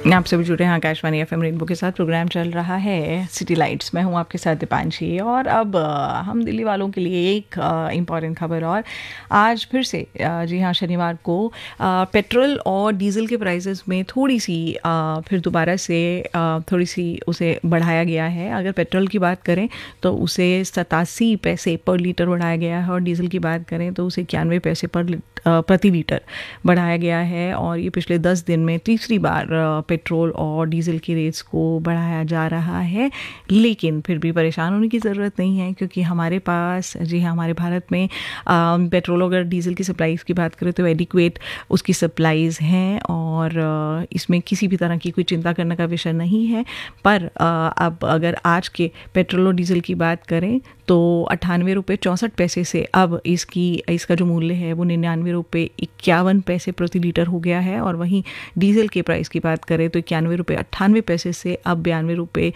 आप सभी जुड़े हैं आकाशवाणी एफएम रेनबो के साथ। प्रोग्राम चल रहा है सिटी लाइट्स। मैं हूं आपके साथ दीपांशी। और अब हम दिल्ली वालों के लिए एक इम्पॉर्टेंट खबर। और आज फिर से जी हाँ, शनिवार को पेट्रोल और डीजल के प्राइसेस में थोड़ी सी फिर दोबारा से थोड़ी सी उसे बढ़ाया गया है। अगर पेट्रोल की बात करें तो उसे 87 पैसे पर लीटर बढ़ाया गया है, और डीजल की बात करें तो उसे 91 पैसे प्रति लीटर बढ़ाया गया है। और ये पिछले 10 दिन में तीसरी बार पेट्रोल और डीजल की रेट्स को बढ़ाया जा रहा है। लेकिन फिर भी परेशान होने की ज़रूरत नहीं है, क्योंकि हमारे पास जी हाँ, हमारे भारत में पेट्रोल और डीजल की सप्लाईज़ की बात करें तो एडिक्वेट उसकी सप्लाईज़ हैं, और इसमें किसी भी तरह की कोई चिंता करने का विषय नहीं है। पर अब अगर आज के पेट्रोल और डीजल की बात करें तो 98 रुपये 64 पैसे से अब इसका जो मूल्य है वो 99 रुपये 51 पैसे प्रति लीटर हो गया है। और वहीं डीजल के प्राइस की बात करें तो 91 रुपये 98 पैसे से अब 92 रुपये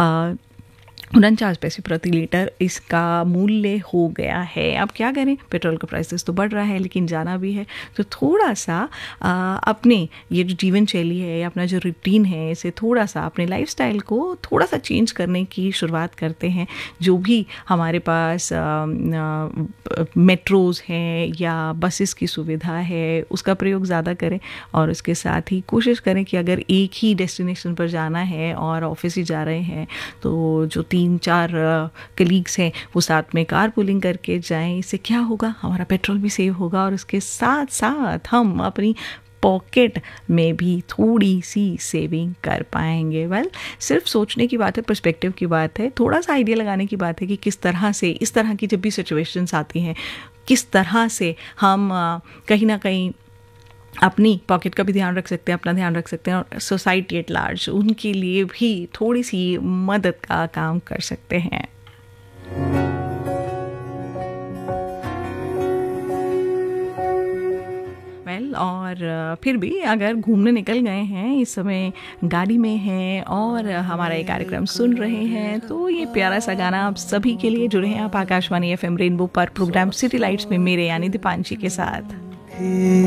49 पैसे प्रति लीटर इसका मूल्य हो गया है। अब क्या करें, पेट्रोल का प्राइसेस तो बढ़ रहा है, लेकिन जाना भी है तो थोड़ा सा अपने ये जो जीवन शैली है या अपना जो रूटीन है, इसे थोड़ा सा अपने लाइफस्टाइल को थोड़ा सा चेंज करने की शुरुआत करते हैं। जो भी हमारे पास मेट्रोज़ हैं या बसेस की सुविधा है उसका प्रयोग ज़्यादा करें, और उसके साथ ही कोशिश करें कि अगर एक ही डेस्टिनेशन पर जाना है और ऑफिस ही जा रहे हैं तो जो 3-4 कलीग्स हैं वो साथ में कार पुलिंग करके जाएं। इससे क्या होगा, हमारा पेट्रोल भी सेव होगा और उसके साथ साथ हम अपनी पॉकेट में भी थोड़ी सी सेविंग कर पाएंगे। सिर्फ सोचने की बात है, पर्सपेक्टिव की बात है, थोड़ा सा आइडिया लगाने की बात है कि किस तरह से इस तरह की जब भी सिचुएशंस आती हैं किस तरह से हम कहीं ना कहीं अपनी पॉकेट का भी ध्यान रख सकते हैं, अपना ध्यान रख सकते हैं, और सोसाइटी एट लार्ज उनके लिए भी थोड़ी सी मदद का काम कर सकते हैं। और फिर भी अगर घूमने निकल गए हैं, इस समय गाड़ी में हैं और हमारा ये कार्यक्रम सुन रहे हैं, तो ये प्यारा सा गाना आप सभी के लिए। जुड़े हैं आप आकाशवाणी एफएम रेनबो पर प्रोग्राम सिटी लाइट्स में मेरे यानी दीपांशी के साथ।